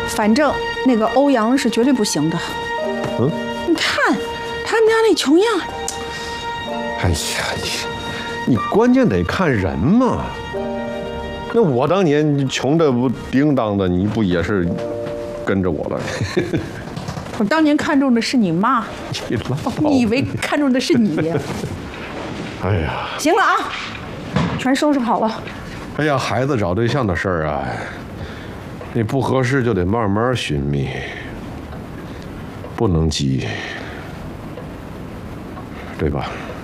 反正那个欧阳是绝对不行的。 嗯， 你看他们家那穷样。 哎呀，你关键得看人嘛。那我当年穷的不叮当的，你不也是跟着我了？ 我当年看中的是你妈，你以为看中的是你呀？ 哎呀， 行了啊，全收拾好了。 哎呀，孩子找对象的事儿啊，你不合适就得慢慢寻觅，不能急，对吧？